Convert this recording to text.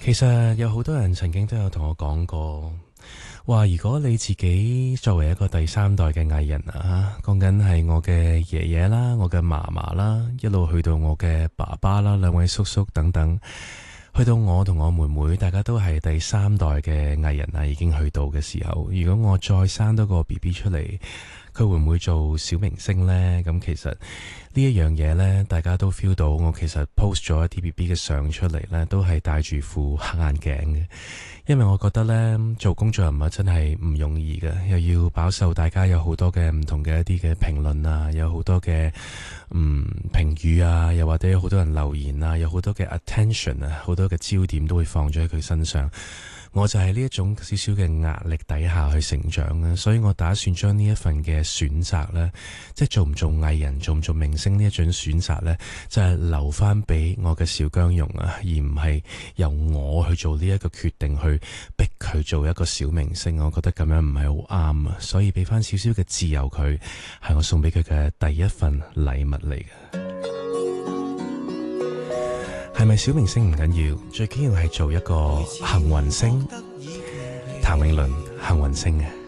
其實有好多人曾經都有同我講過，話如果你自己作為一個第三代嘅藝人啊，講緊係我嘅爺爺啦、我嘅嫲嫲啦，一路去到我嘅爸爸啦、兩位叔叔等等，去到我同我妹妹，大家都係第三代嘅藝人啊，已經去到嘅時候，如果我再生多個 BB 出嚟，佢會唔會做小明星呢？咁其實呢一樣嘢呢，大家都 feel 到我其實 post 咗一啲 BB 嘅相出嚟呢，都係戴住副黑眼鏡嘅，因為我覺得呢，做公眾人物真係唔容易嘅，又要飽受大家有好多嘅唔同嘅一啲嘅評論啊，有好多嘅評語啊，又或者有好多人留言啊，有好多嘅 attention 啊，好多嘅焦點都會放咗喺佢身上。我就係呢一種少少嘅壓力底下去成長啊，所以我打算將呢一份嘅選擇呢，即係做唔做藝人、做唔做明星呢一種選擇呢，就係留翻俾我嘅小姜蓉啊，而唔係由我去做呢一個決定去逼佢做一個小明星。我覺得咁樣唔係好啱啊，所以俾翻少少嘅自由佢，係我送俾佢嘅第一份禮物嚟嘅。係咪小明星唔緊要，最緊要係做一個幸運星。譚詠麟幸運星啊！